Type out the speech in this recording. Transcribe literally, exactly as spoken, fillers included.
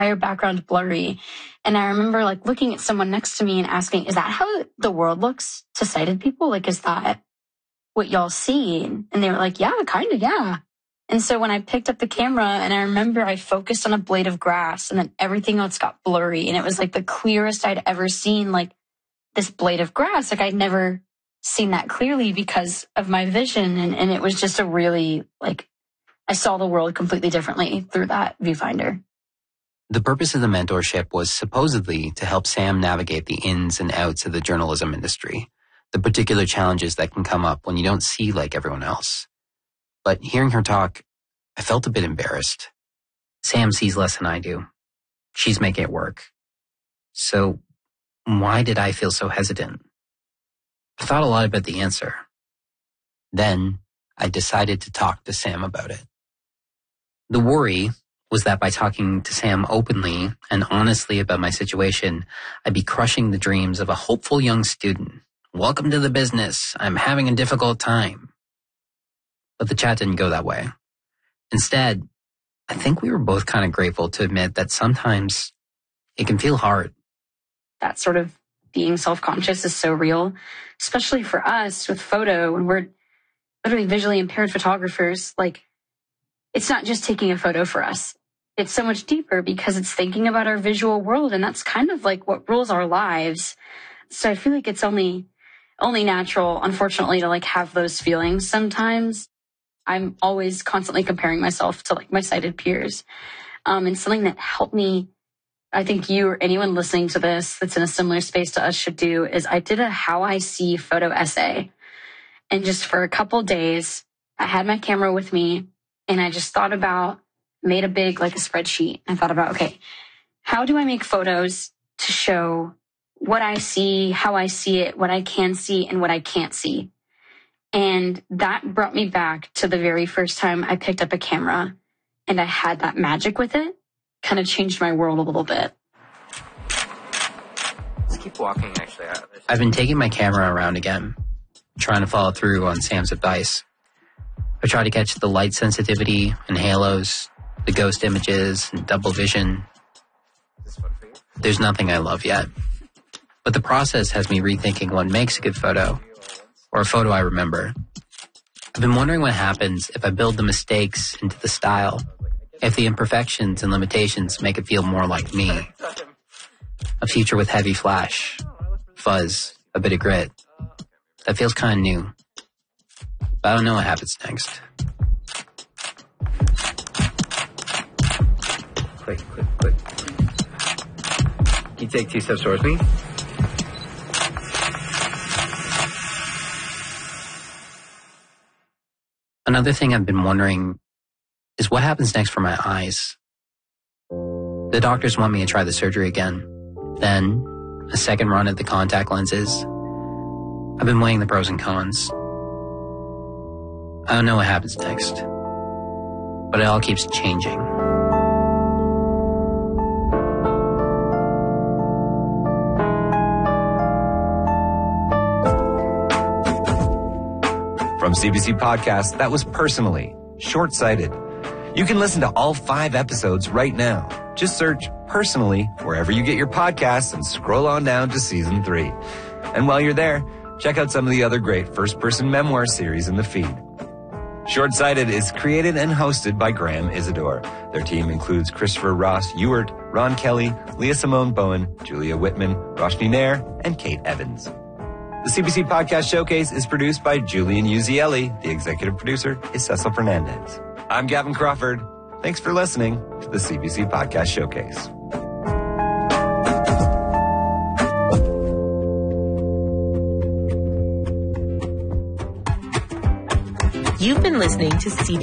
entire background blurry. And I remember like looking at someone next to me and asking, is that how the world looks to sighted people? Like, is that what y'all see? And they were like, yeah, kind of, yeah. And so when I picked up the camera and I remember I focused on a blade of grass and then everything else got blurry. And it was like the clearest I'd ever seen, like this blade of grass. Like I'd never seen that clearly because of my vision. And, and it was just a really, like, I saw the world completely differently through that viewfinder. The purpose of the mentorship was supposedly to help Sam navigate the ins and outs of the journalism industry, the particular challenges that can come up when you don't see like everyone else. But hearing her talk, I felt a bit embarrassed. Sam sees less than I do. She's making it work. So why did I feel so hesitant? I thought a lot about the answer. Then I decided to talk to Sam about it. The worry was that by talking to Sam openly and honestly about my situation, I'd be crushing the dreams of a hopeful young student. Welcome to the business. I'm having a difficult time. But the chat didn't go that way. Instead, I think we were both kind of grateful to admit that sometimes it can feel hard. That sort of being self-conscious is so real, especially for us with photo when we're literally visually impaired photographers. Like, it's not just taking a photo for us. It's so much deeper because it's thinking about our visual world, and that's kind of like what rules our lives. So I feel like it's only only natural, unfortunately, to like have those feelings sometimes. I'm always constantly comparing myself to like my sighted peers. Um, and something that helped me, I think you or anyone listening to this that's in a similar space to us should do, is I did a how I see photo essay. And just for a couple days, I had my camera with me and I just thought about, made a big, like a spreadsheet. I thought about, okay, how do I make photos to show what I see, how I see it, what I can see and what I can't see? And that brought me back to the very first time I picked up a camera and I had that magic with it. Kind of changed my world a little bit. Let's keep walking, actually. I've been taking my camera around again, trying to follow through on Sam's advice. I try to catch the light sensitivity and halos, the ghost images and double vision. There's nothing I love yet. But the process has me rethinking what makes a good photo, or a photo I remember. I've been wondering what happens if I build the mistakes into the style, if the imperfections and limitations make it feel more like me. A future with heavy flash, fuzz, a bit of grit. That feels kind of new. But I don't know what happens next. Quick, quick, quick. Can you take two steps towards me? Another thing I've been wondering is what happens next for my eyes. The doctors want me to try the surgery again. Then, a second run at the contact lenses. I've been weighing the pros and cons. I don't know what happens next, but it all keeps changing. From C B C Podcast, that was Personally, Short-Sighted. You can listen to all five episodes right now. Just search Personally wherever you get your podcasts and scroll on down to season three. And while you're there, check out some of the other great first-person memoir series in the feed. Short-Sighted is created and hosted by Graham Isidore. Their team includes Christopher Ross Ewart, Ron Kelly, Leah Simone Bowen, Julia Whitman, Roshni Nair, and Kate Evans. The C B C Podcast Showcase is produced by Julian Uzielli. The executive producer is Cecil Fernandez. I'm Gavin Crawford. Thanks for listening to the C B C Podcast Showcase. You've been listening to C B C